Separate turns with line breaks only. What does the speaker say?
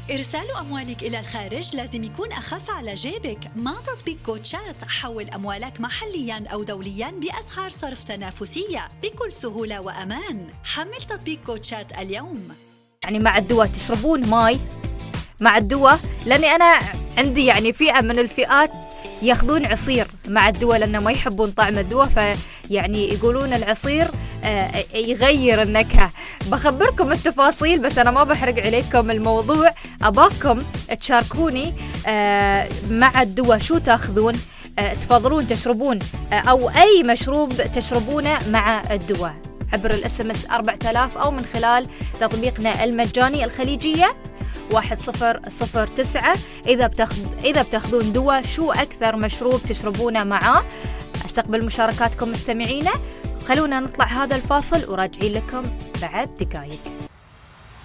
إرسال أموالك إلى الخارج لازم يكون أخف على جيبك. مع تطبيق كوتشات حول أموالك محلياً أو دولياً بأسعار صرف تنافسية بكل سهولة وأمان. حمل تطبيق كوتشات اليوم.
يعني مع الدواء تشربون ماي مع الدواء؟ لأني أنا عندي يعني فئة من الفئات ياخذون عصير مع الدواء لأنه ما يحبون طعم الدواء، فيعني يقولون العصير يغير النكهة. بخبركم التفاصيل بس أنا ما بحرق عليكم الموضوع. أباكم تشاركوني مع الدواء شو تاخذون، تفضلون تشربون أو أي مشروب تشربونه مع الدواء عبر الSMS 4000 أو من خلال تطبيقنا المجاني الخليجية 1009. إذا بتاخذون دواء شو أكثر مشروب تشربونه معاه؟ استقبل مشاركاتكم مستمعينا. خلونا نطلع هذا الفاصل وراجعين لكم بعد دقائق.